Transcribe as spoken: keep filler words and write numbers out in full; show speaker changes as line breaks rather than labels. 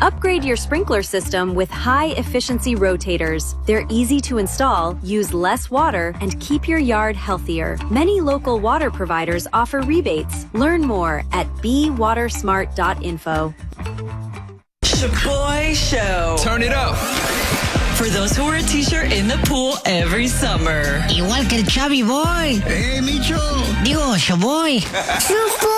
Upgrade your sprinkler system with high-efficiency rotators. They're easy to install, use less water, and keep your yard healthier. Many local water providers offer rebates. Learn more at be water smart dot info.
Shaboy Show.
Turn it up.
For those who wear a t-shirt in the pool every summer.
Igual que el Chubby Boy.
Hey, Micho.
Digo, Shaboy.